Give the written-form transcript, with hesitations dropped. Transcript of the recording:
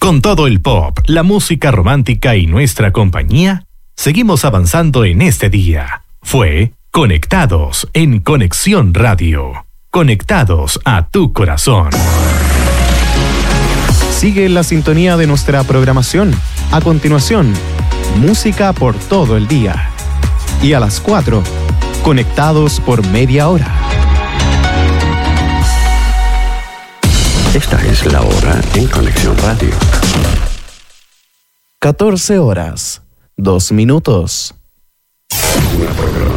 Con todo el pop, la música romántica y nuestra compañía, seguimos avanzando en este día. Fue Conectados en Conexión Radio. Conectados a tu corazón. Sigue la sintonía de nuestra programación. A continuación, música por todo el día. Y a las 4, Conectados por media hora. Esta es la hora en Conexión Radio. 14 horas, 2 minutos. Una programación